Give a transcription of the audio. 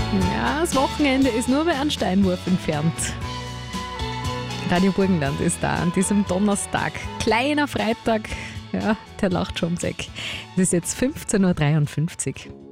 Ja, das Wochenende ist nur mehr einen Steinwurf entfernt. Radio Burgenland ist da an diesem Donnerstag. Kleiner Freitag, ja, der lacht schon ums Eck. Es ist jetzt 15.53 Uhr.